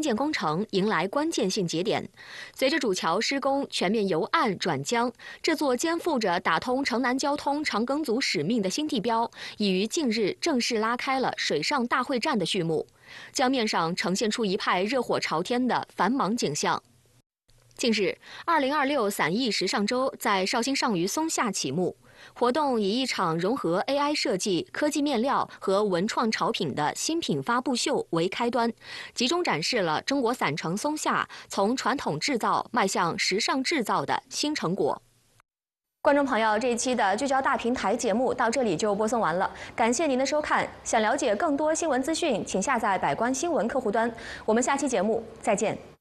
建工程迎来关键性节点。随着主桥施工全面由岸转江，这座肩负着打通城南交通长庚组使命的新地标，已于近日正式拉开了水上大会战的序幕。江面上呈现出一派热火朝天的繁忙景象。近日，2026伞艺时尚周在绍兴上虞松下启幕。活动以一场融合 AI 设计、科技面料和文创潮品的新品发布秀为开端，集中展示了中国伞城松下从传统制造迈向时尚制造的新成果。观众朋友，这一期的聚焦大平台节目到这里就播送完了，感谢您的收看。想了解更多新闻资讯，请下载百官新闻客户端。我们下期节目再见。